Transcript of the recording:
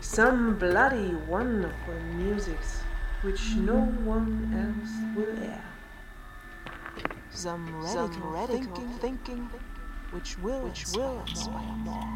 Some bloody wonderful musics which no one else will air. Some radical thinking which will inspire more.